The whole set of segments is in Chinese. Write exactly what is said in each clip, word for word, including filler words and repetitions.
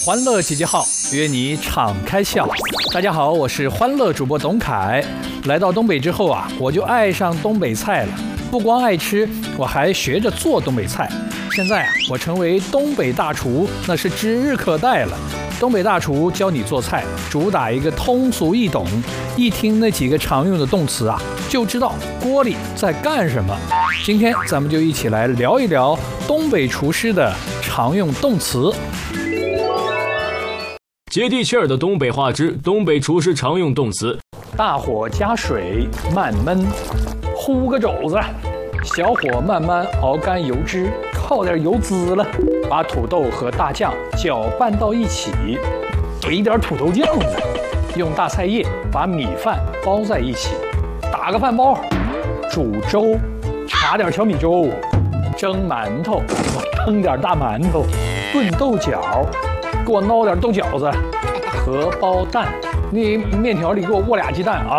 欢乐集结号，约你敞开笑。大家好，我是欢乐主播董凯。来到东北之后啊，我就爱上东北菜了。不光爱吃，我还学着做东北菜。现在啊，我成为东北大厨，那是指日可待了。东北大厨教你做菜，主打一个通俗易懂，一听那几个常用的动词啊，就知道锅里在干什么。今天咱们就一起来聊一聊东北厨师的常用动词。 接地气儿的东北话之东北厨师常用动词： 大火加水慢焖，烀个肘子，小火慢慢熬干油脂，靠点油滋了，把土豆和大酱搅拌到一起，怼点土豆酱子，用大菜叶把米饭包在一起，打个饭包，煮粥，查点小米粥，蒸馒头，蒸点大馒头，炖豆角，给我捞点豆饺子，荷包蛋，你面条里给我卧俩鸡蛋啊！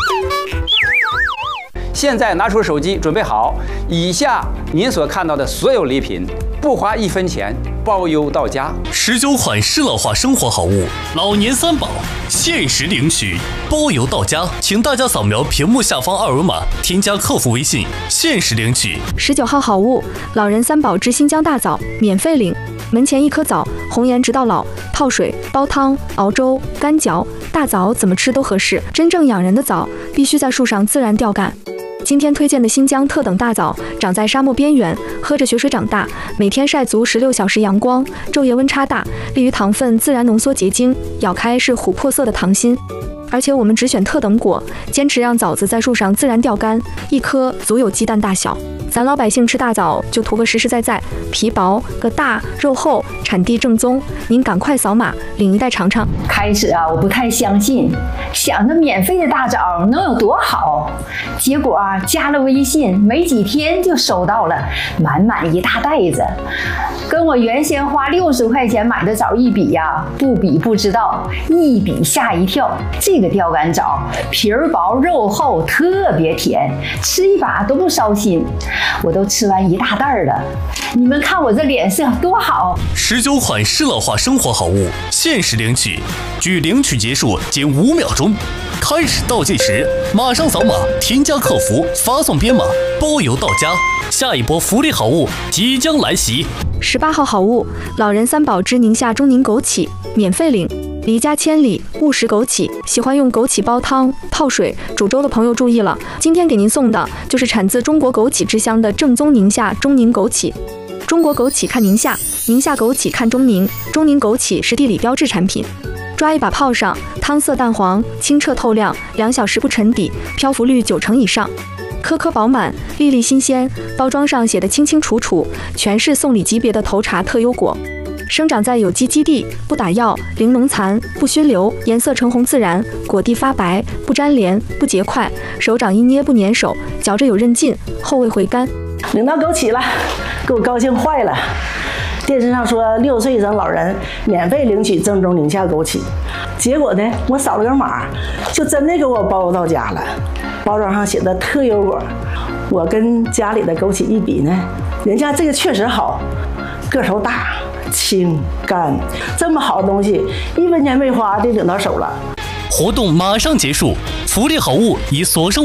现在拿出手机，准备好，以下您所看到的所有礼品，不花一分钱，包邮到家。 十九款适乐化生活好物，老年三宝，限时领取，包邮到家。请大家扫描屏幕下方二维码，添加客服微信，限时领取。 十九号好物，老人三宝之新疆大枣，免费领。门前一颗枣，红颜直到老，泡水、煲汤、熬粥、干嚼，大枣怎么吃都合适。真正养人的枣，必须在树上自然吊干。今天推荐的新疆特等大枣，长在沙漠边缘，喝着雪水长大，每天晒足十六小时阳光，昼夜温差大，利于糖分自然浓缩结晶，咬开是琥珀色的糖心。而且我们只选特等果，坚持让枣子在树上自然吊干，一颗足有鸡蛋大小。咱老百姓吃大枣就图个实实在在，皮薄个大，肉厚，产地正宗。您赶快扫码领一袋尝尝。 开始啊，我不太相信，想着免费的大枣能有多好，结果啊，加了微信没几天就收到了满满一大袋子，跟我原先花六十块钱买的枣一比呀、啊，不比不知道，一比吓一跳。这个吊干枣皮儿薄肉厚，特别甜，吃一把都不烧心。我都吃完一大袋了，你们看我这脸色多好！ 十九款适乐化生活好物，限时领取，距领取结束仅五秒钟。开始倒计时，马上扫码添加客服，发送编码，包邮到家。下一波福利好物即将来袭。 十八号好物，老人三宝之宁夏中宁枸杞，免费领。离家千里，勿食枸杞。喜欢用枸杞煲汤、泡水、煮粥的朋友注意了，今天给您送的就是产自中国枸杞之乡的正宗宁夏中宁枸杞。中国枸杞看宁夏，宁夏枸杞看中宁，中宁枸杞是地理标志产品。抓一把泡上，汤色淡黄，清澈透亮，两小时不沉底，漂浮率九成以上。颗颗饱满，粒粒新鲜，包装上写的清清楚楚，全是送礼级别的头茶特优果。生长在有机基地，不打药，零农残，不熏流，颜色橙红自然，果蒂发白，不粘连，不结块，手掌一捏不粘手，嚼着有韧劲，后味回甘。 领到枸杞了，给我高兴坏了。电视上说六岁以上老人免费领取正宗宁夏枸杞，结果呢，我扫了个码，就真的给我包到家了。包装上写的特优果，我跟家里的枸杞一比呢，人家这个确实好，个头大。清干，这么好的东西，一分钱没花就领到手了。 活动马上结束，福利好物已所剩